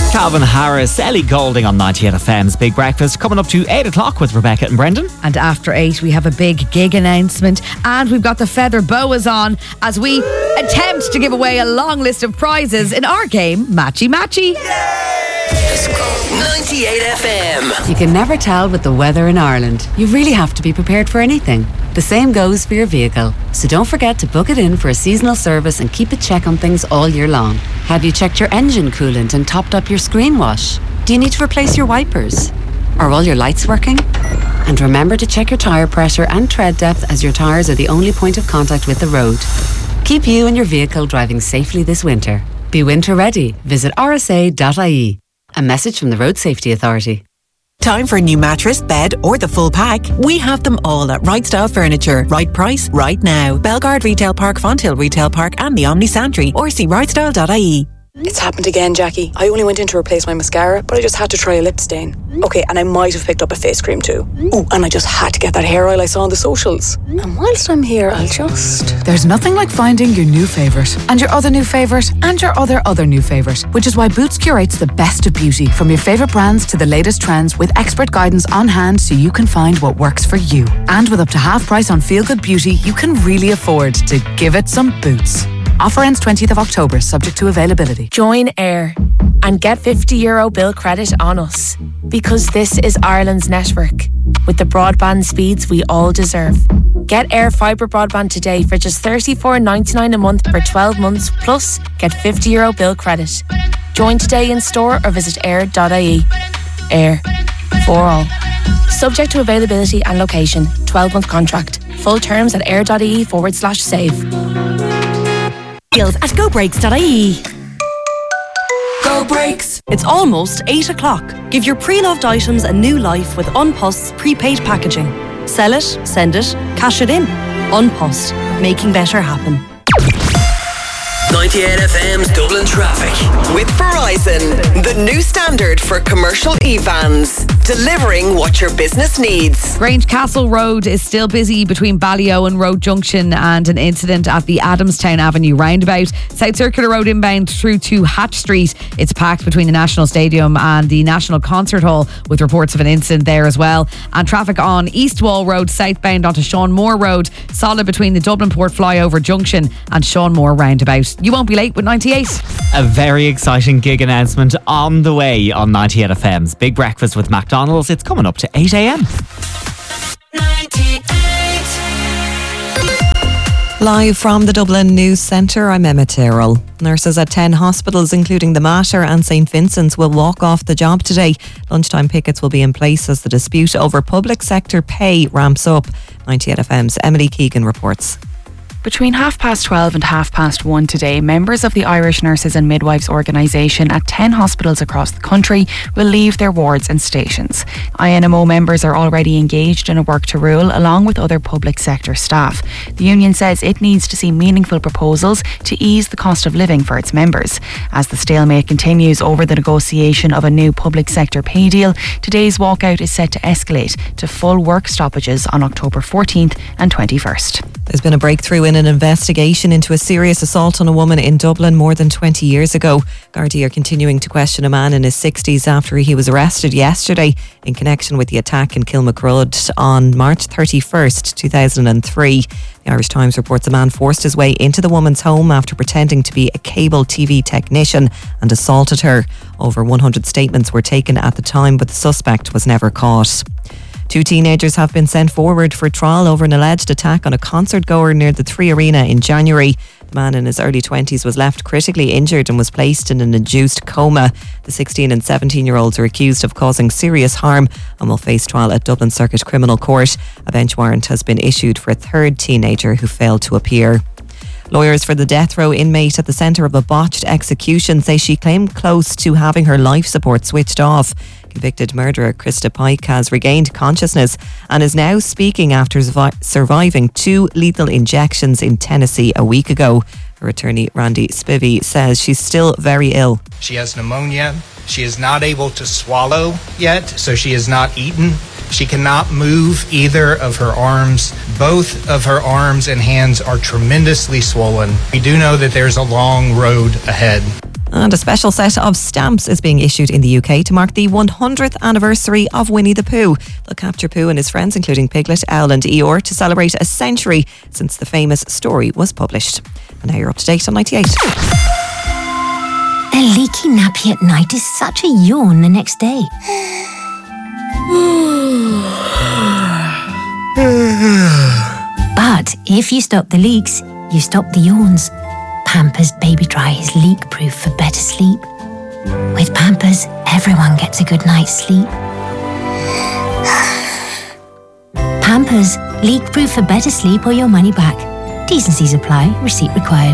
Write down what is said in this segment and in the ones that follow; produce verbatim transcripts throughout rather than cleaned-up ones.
Calvin Harris, Ellie Goulding on ninety-eight F M's Big Breakfast, coming up to eight o'clock with Rebecca and Brendan. And after eight, we have a big gig announcement, and we've got the Feather Boas on as we attempt to give away a long list of prizes in our game, Matchy Matchy. ninety-eight F M. You can never tell with the weather in Ireland. You really have to be prepared for anything. The same goes for your vehicle. So don't forget to book it in for a seasonal service and keep a check on things all year long. Have you checked your engine coolant and topped up your screen wash? Do you need to replace your wipers? Are all your lights working? And remember to check your tyre pressure and tread depth, as your tyres are the only point of contact with the road. Keep you and your vehicle driving safely this winter. Be winter ready. Visit r s a dot i e. A message from the Road Safety Authority. Time for a new mattress, bed or the full pack? We have them all at Right Style Furniture. Right price, right now. Belgard Retail Park, Fonthill Retail Park and the Omni Santry, or see right style dot i e. It's happened again, Jackie. I only went in to replace my mascara, but I just had to try a lip stain. Okay, and I might have picked up a face cream too. Oh, and I just had to get that hair oil I saw on the socials. And whilst I'm here, I'll just... There's nothing like finding your new favourite, and your other new favourite, and your other other new favourite, which is why Boots curates the best of beauty, from your favourite brands to the latest trends, with expert guidance on hand so you can find what works for you. And with up to half price on Feel Good Beauty, you can really afford to give it some Boots. Offer ends twentieth of October, subject to availability. Join Air and get fifty euro bill credit on us, because this is Ireland's network with the broadband speeds we all deserve. Get Air Fibre broadband today for just thirty-four ninety-nine a month for twelve months, plus get fifty euro bill credit. Join today in store or visit air dot i e. Air, for all. Subject to availability and location. twelve month contract. Full terms at air dot i e forward slash save. Deals at go brakes dot i e. Go Brakes. It's almost eight o'clock. Give your pre-loved items a new life with Unpost's prepaid packaging. Sell it, send it, cash it in. Unpost, making better happen. ninety-eight F M's Dublin Traffic. With Verizon, the new standard for commercial e-vans. Delivering what your business needs. Grange Castle Road is still busy between Ballyo and Road Junction, and an incident at the Adamstown Avenue roundabout. South Circular Road inbound through to Hatch Street. It's packed between the National Stadium and the National Concert Hall, with reports of an incident there as well. And traffic on East Wall Road southbound onto Sean Moore Road, solid between the Dublin Port Flyover Junction and Sean Moore roundabout. You won't be late with ninety-eight. A very exciting gig announcement on the way on ninety-eight F M's Big Breakfast with McDonald's. It's coming up to eight a m. Live from the Dublin News Centre, I'm Emma Tyrrell. Nurses at ten hospitals, including the Mater and St Vincent's, will walk off the job today. Lunchtime pickets will be in place as the dispute over public sector pay ramps up. ninety-eight F M's Emily Keegan reports. Between half past twelve and half past one today, members of the Irish Nurses and Midwives organisation at ten hospitals across the country will leave their wards and stations. I N M O members are already engaged in a work to rule, along with other public sector staff. The union says it needs to see meaningful proposals to ease the cost of living for its members. As the stalemate continues over the negotiation of a new public sector pay deal, today's walkout is set to escalate to full work stoppages on October fourteenth and twenty-first. There's been a breakthrough in an investigation into a serious assault on a woman in Dublin more than twenty years ago. Gardaí are continuing to question a man in his sixties after he was arrested yesterday in connection with the attack in Kilmacrud on March thirty-first, two thousand three. The Irish Times reports a man forced his way into the woman's home after pretending to be a cable T V technician and assaulted her. Over one hundred statements were taken at the time, but the suspect was never caught. Two teenagers have been sent forward for trial over an alleged attack on a concert goer near the Three Arena in January. The man in his early twenties was left critically injured and was placed in an induced coma. The sixteen and seventeen year olds are accused of causing serious harm and will face trial at Dublin Circuit Criminal Court. A bench warrant has been issued for a third teenager who failed to appear. Lawyers for the death row inmate at the centre of a botched execution say she came close to having her life support switched off. Convicted murderer Krista Pike has regained consciousness and is now speaking after survi- surviving two lethal injections in Tennessee a week ago. Her attorney Randy Spivey says she's still very ill. She has pneumonia. She is not able to swallow yet, so she has not eaten. She cannot move either of her arms. Both of her arms and hands are tremendously swollen. We do know that there's a long road ahead. And a special set of stamps is being issued in the U K to mark the one hundredth anniversary of Winnie the Pooh. They'll capture Pooh and his friends, including Piglet, Owl and Eeyore, to celebrate a century since the famous story was published. And now you're up to date on ninety-eight. A leaky nappy at night is such a yawn the next day. But if you stop the leaks, you stop the yawns. Pampers Baby Dry is leak-proof for better sleep. With Pampers, everyone gets a good night's sleep. Pampers, leak-proof for better sleep or your money back. T's and C's apply. Receipt required.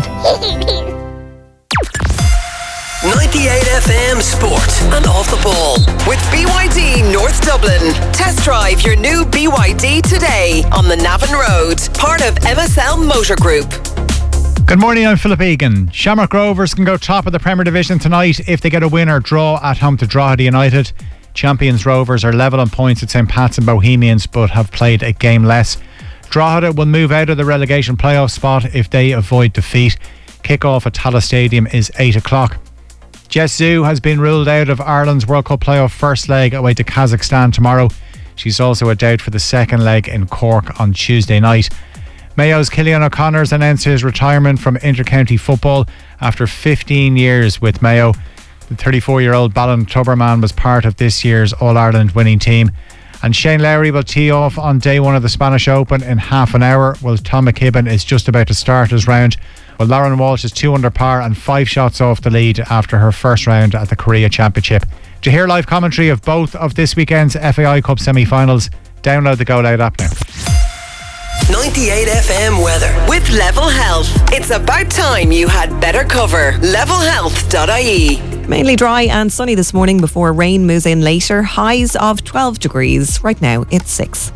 ninety-eight F M Sport and Off the Ball With B Y D North Dublin. Test drive your new B Y D today on the Navan Road. Part of M S L Motor Group. Good morning, I'm Philip Egan. Shamrock Rovers can go top of the Premier Division tonight if they get a win or draw at home to Drogheda United. Champions Rovers are level on points at St Pat's and Bohemians, but have played a game less. Drogheda will move out of the relegation playoff spot if they avoid defeat. Kick-off at Tallaght Stadium is eight o'clock. Jess Zhu has been ruled out of Ireland's World Cup playoff first leg away to Kazakhstan tomorrow. She's also a doubt for the second leg in Cork on Tuesday night. Mayo's Cillian O'Connor has announced his retirement from inter-county football after fifteen years with Mayo. The thirty-four-year-old Ballintubber was part of this year's All-Ireland winning team. And Shane Lowry will tee off on day one of the Spanish Open in half an hour, while Tom McKibben is just about to start his round. Well, Lauren Walsh is two under par and five shots off the lead after her first round at the Korea Championship. To hear live commentary of both of this weekend's F A I Cup semi-finals, download the Go Loud app now. ninety-eight F M weather with Level Health. It's about time you had better cover. level health dot I E. Mainly dry and sunny this morning before rain moves in later. Highs of twelve degrees. Right now it's six.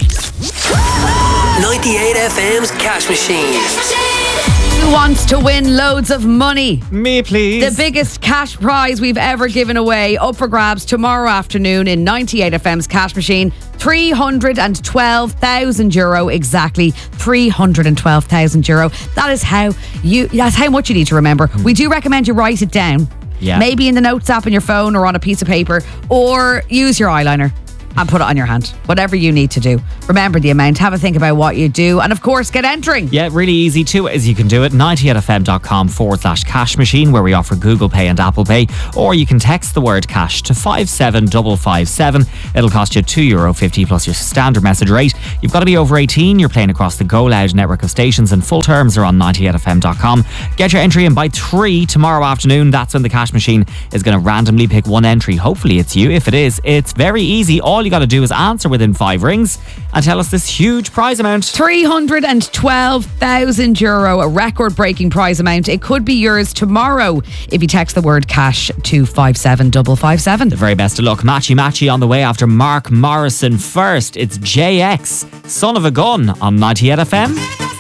ninety-eight F M's Cash Machine. Who wants to win loads of money? Me, please. The biggest cash prize we've ever given away, up for grabs tomorrow afternoon in ninety-eight F M's Cash Machine. three hundred twelve thousand euro exactly. three hundred twelve thousand euro. That is how you. That's how much you need to remember. We do recommend you write it down. Yeah. Maybe in the notes app on your phone or on a piece of paper, or use your eyeliner and put it on your hand. Whatever you need to do. Remember the amount, have a think about what you do, and of course get entering. Yeah, really easy too, as you can do it. ninety-eight F M dot com forward slash cash machine, where we offer Google Pay and Apple Pay. Or you can text the word cash to five seven five five seven. It'll cost you two euro fifty plus your standard message rate. You've got to be over eighteen. You're playing across the Go Loud network of stations, and full terms are on ninety-eight F M dot com. Get your entry in by three tomorrow afternoon. That's when the cash machine is going to randomly pick one entry. Hopefully it's you. If it is, it's very easy. All you got to do is answer within five rings and tell us this huge prize amount. three hundred twelve thousand euro, a record-breaking prize amount. It could be yours tomorrow if you text the word cash to five seven five five seven. The very best of luck. Matchy Matchy on the way after Mark Morrison first. It's J X, Son of a Gun on ninety-eight F M.